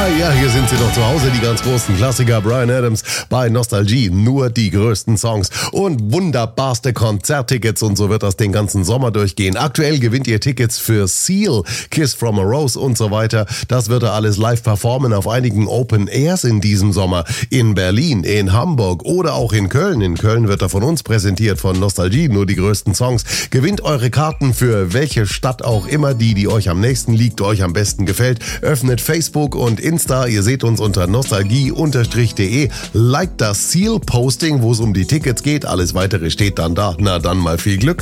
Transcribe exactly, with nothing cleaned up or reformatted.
Ja, hier sind sie doch zu Hause, die ganz großen Klassiker. Bryan Adams bei Nostalgie, nur die größten Songs und wunderbarste Konzerttickets, und so wird das den ganzen Sommer durchgehen. Aktuell gewinnt ihr Tickets für Seal, Kiss from a Rose und so weiter. Das wird er alles live performen auf einigen Open Airs in diesem Sommer. In Berlin, in Hamburg oder auch in Köln. In Köln wird er von uns präsentiert, von Nostalgie, nur die größten Songs. Gewinnt eure Karten für welche Stadt auch immer, die, die euch am nächsten liegt, euch am besten gefällt. Öffnet Facebook und Instagram. Ihr seht uns unter nostalgie de. Liked das Seal-Posting, wo es um die Tickets geht. Alles Weitere steht dann da. Na dann mal viel Glück.